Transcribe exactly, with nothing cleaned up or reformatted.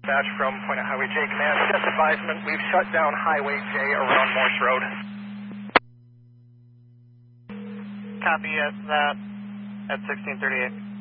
Dispatch from Point at Highway J Command. Just advisement, we've shut down Highway J around Morse Road. Copy at that at sixteen thirty-eight.